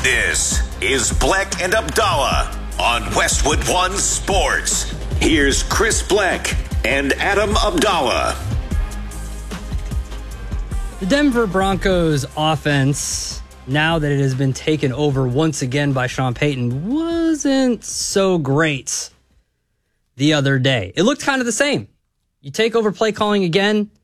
This is Bleck and Abdallah on Westwood One Sports. Here's Chris Bleck and Adam Abdallah. The Denver Broncos offense, now that it has been taken over once again by Sean Payton, wasn't so great the other day. It looked kind of the same. You take over play calling again,